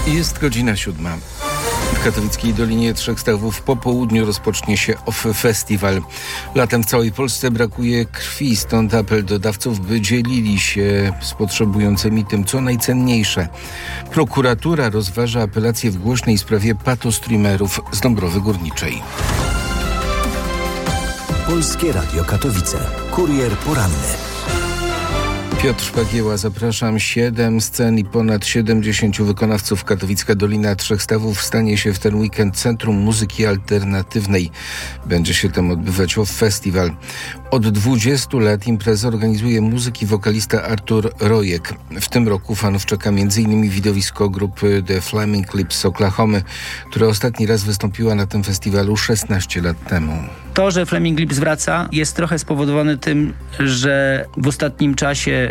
Jest godzina 7. W katowickiej Dolinie Trzech Stawów po południu rozpocznie się OFF Festiwal. Latem w całej Polsce brakuje krwi, stąd apel do dawców, by dzielili się z potrzebującymi tym, co najcenniejsze. Prokuratura rozważa apelację w głośnej sprawie patostreamerów z Dąbrowy Górniczej. Polskie Radio Katowice. Kurier poranny. Piotr Szpagieła, zapraszam. 7 scen i ponad 70 wykonawców. Katowicka Dolina Trzech Stawów stanie się w ten weekend Centrum Muzyki Alternatywnej. Będzie się tam odbywać OFF Festiwal. Od 20 lat imprezę organizuje muzyk i wokalista Artur Rojek. W tym roku fanów czeka m.in. widowisko grupy The Flaming Lips z Oklahomy, która ostatni raz wystąpiła na tym festiwalu 16 lat temu. To, że Flaming Lips wraca, jest trochę spowodowane tym, że w ostatnim czasie